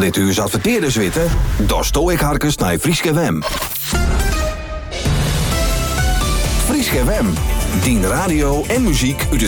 Dit uur adverteerders weten, daar stoor ik harkens naar Frieske Wem. Frieske Wem, dien radio en muziek uit het